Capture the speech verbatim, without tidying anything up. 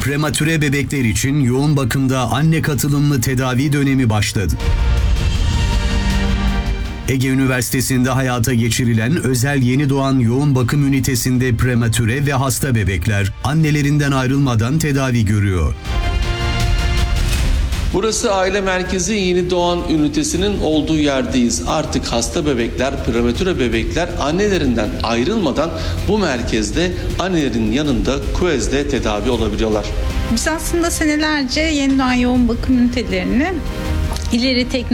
Prematüre bebekler için yoğun bakımda anne katılımlı tedavi dönemi başladı. Ege Üniversitesi'nde hayata geçirilen özel yeni doğan yoğun bakım ünitesinde prematüre ve hasta bebekler annelerinden ayrılmadan tedavi görüyor. Burası aile merkezi yeni doğan ünitesinin olduğu yerdeyiz. Artık hasta bebekler, prematüre bebekler annelerinden ayrılmadan bu merkezde annelerin yanında küvezde tedavi olabiliyorlar. Biz aslında senelerce yeni doğan yoğun bakım ünitelerini ileri teknoloji